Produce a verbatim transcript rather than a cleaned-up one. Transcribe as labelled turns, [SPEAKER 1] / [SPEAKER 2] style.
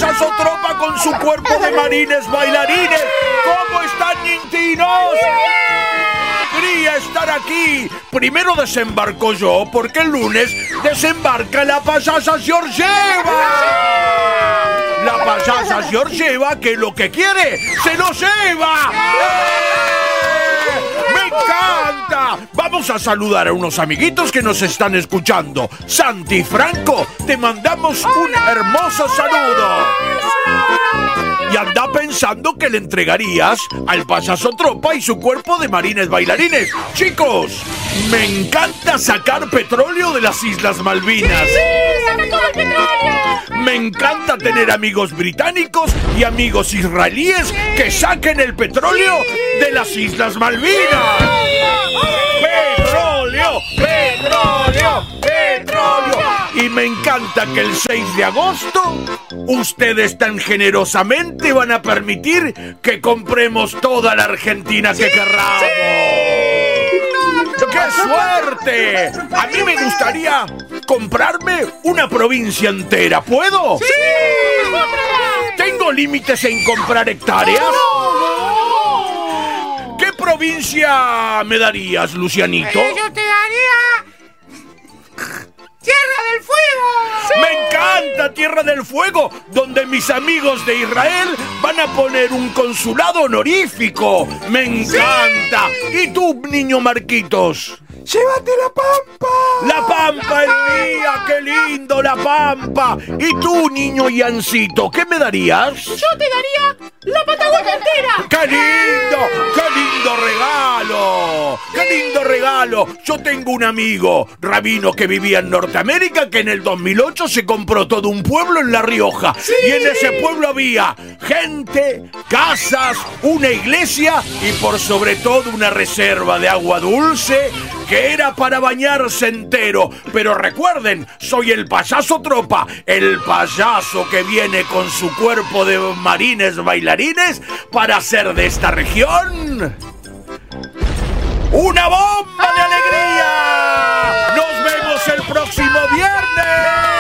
[SPEAKER 1] payaso tropa con su cuerpo de marines bailarines. ¿Cómo están, ñintinos? Quería estar aquí. Primero desembarco yo, porque el lunes desembarca la payasa Georgieva. La payasa Georgieva, que lo que quiere se lo lleva. ¡Eh! ¡Me encanta! Vamos a saludar a unos amiguitos que nos están escuchando. Santi Franco, te mandamos un hermoso saludo. Y anda pensando que le entregarías al payaso tropa y su cuerpo de marines bailarines. Chicos, me encanta sacar petróleo de las Islas Malvinas.
[SPEAKER 2] ¡Sí! ¡Saca todo el petróleo!
[SPEAKER 1] Me encanta tener amigos británicos y amigos israelíes que saquen el petróleo de las Islas Malvinas. ¡Petróleo! ¡Petróleo! ¡Petróleo! Y me encanta que el seis de agosto ustedes tan generosamente van a permitir que compremos toda la Argentina que querramos. ¡Qué suerte! A mí me gustaría comprarme una provincia entera. ¿Puedo?
[SPEAKER 2] ¡Sí!
[SPEAKER 1] ¿Tengo límites en comprar hectáreas? ¿Qué provincia me darías, Lucianito?
[SPEAKER 2] Eh, yo te daría... ¡Tierra del Fuego! ¡Sí!
[SPEAKER 1] ¡Me encanta Tierra del Fuego! Donde mis amigos de Israel van a poner un consulado honorífico. ¡Me encanta! ¿Sí? ¿Y tú, niño Marquitos?
[SPEAKER 3] ¡Llévate la Pampa!
[SPEAKER 1] ¡La Pampa es mía! ¡Qué lindo, la Pampa! ¿Y tú, niño Iancito, qué me darías?
[SPEAKER 2] Yo te daría la Patagonia entera.
[SPEAKER 1] ¡Qué lindo! ¡Qué lindo regalo! ¡Qué lindo regalo! Yo tengo un amigo, rabino, que vivía en Norteamérica, que en el dos mil ocho se compró todo un pueblo en La Rioja.
[SPEAKER 2] ¡Sí!
[SPEAKER 1] Y en ese pueblo había gente, casas, una iglesia y por sobre todo una reserva de agua dulce que era para bañarse entero. Pero recuerden, soy el payaso tropa, el payaso que viene con su cuerpo de marines bailarines para hacer de esta región una bomba de alegría. Nos vemos el próximo viernes.